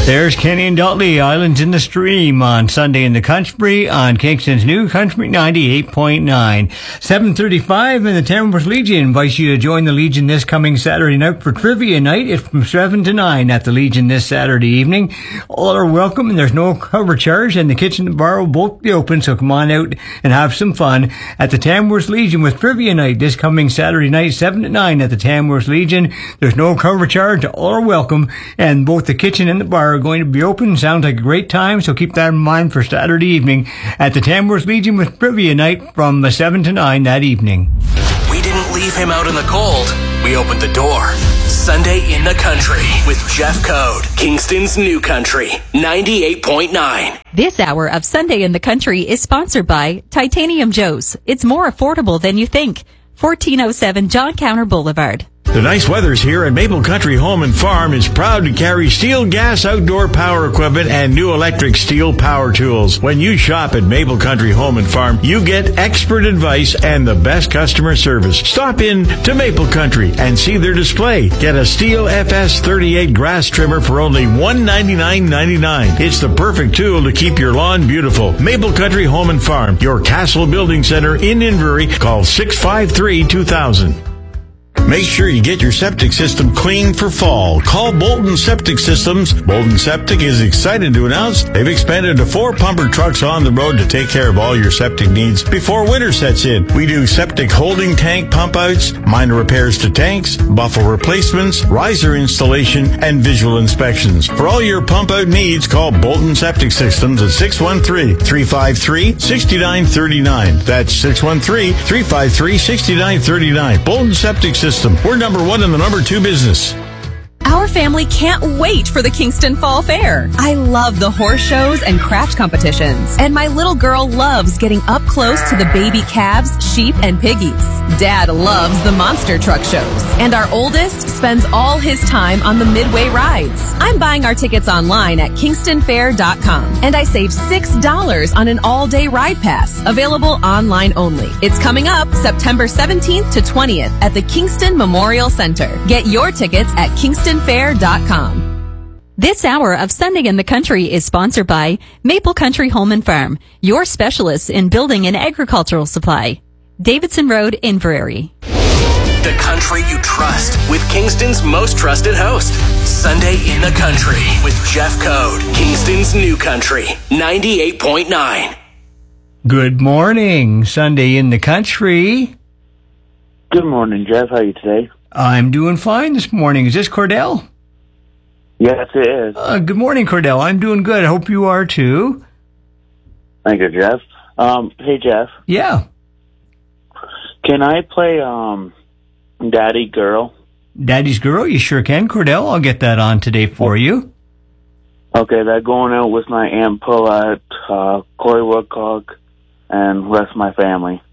There's Kenny and Dudley, Islands in the Stream, on Sunday in the Country on Kingston's New Country 98.9. 7:35, and the Tamworth Legion invites you to join the Legion this coming Saturday night for trivia night. It's from 7 to 9 at the Legion this Saturday evening. All are welcome, and there's no cover charge, and the kitchen and bar will both be open, so come on out and have some fun at the Tamworth Legion with trivia night this coming Saturday night, 7 to 9 at the Tamworth Legion. There's no cover charge, all are welcome, and both the kitchen and the bar are going to be open. Sounds like a great time, so keep that in mind for Saturday evening at the Tamworth Legion with trivia night from 7 to 9 that evening. We didn't leave him out in the cold. We opened the door. Sunday in the Country with Jeff Code, Kingston's New Country 98.9. This hour of Sunday in the Country is sponsored by Titanium Joe's. It's more affordable than you think. 1407 John Counter Boulevard. The nice weather's here, and Maple Country Home and Farm is proud to carry steel gas outdoor power equipment and new electric steel power tools. When you shop at Maple Country Home and Farm, you get expert advice and the best customer service. Stop in to Maple Country and see their display. Get a Steel FS38 grass trimmer for only $199.99. It's the perfect tool to keep your lawn beautiful. Maple Country Home and Farm, your Castle Building Center in Inverie. Call 653-2000. Make sure you get your septic system clean for fall. Call Bolton Septic Systems. Bolton Septic is excited to announce they've expanded to 4 pumper trucks on the road to take care of all your septic needs before winter sets in. We do septic holding tank pump outs, minor repairs to tanks, buffle replacements, riser installation, and visual inspections. For all your pump out needs, call Bolton Septic Systems at 613-353-6939. That's 613-353-6939. Bolton Septic Systems. We're number 1 in the number 2 business. Our family can't wait for the Kingston Fall Fair. I love the horse shows and craft competitions. And my little girl loves getting up close to the baby calves, sheep, and piggies. Dad loves the monster truck shows. And our oldest spends all his time on the midway rides. I'm buying our tickets online at kingstonfair.com. And I saved $6 on an all-day ride pass. Available online only. It's coming up September 17th to 20th at the Kingston Memorial Center. Get your tickets at kingstonfair.com. This hour of Sunday in the Country is sponsored by Maple Country Home and Farm, your specialists in building and agricultural supply. Davidson Road, Inverary. The country you trust with Kingston's most trusted host. Sunday in the Country with Jeff Code, Kingston's New Country 98.9. Good morning, Sunday in the Country. Good morning, Jeff. How are you today? I'm doing fine this morning. Is this Cordell? Yes, it is. Good morning, Cordell. I'm doing good. I hope you are too. Thank you, Jeff. Hey, Jeff. Yeah. Can I play Daddy Girl? Daddy's Girl? You sure can, Cordell. I'll get that on today for you. Okay, that going out with my Aunt Paulette, Corey Woodcock, and the rest of my family.